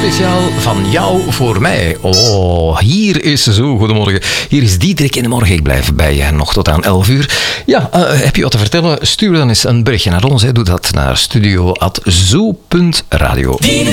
Speciaal van jou voor mij. Oh, hier is zo. Goedemorgen. Hier is Diederik in de morgen. Ik blijf bij je nog tot aan 11 uur. Ja, heb je wat te vertellen? Stuur dan eens een berichtje naar ons. Doe dat naar studio@zo.radio.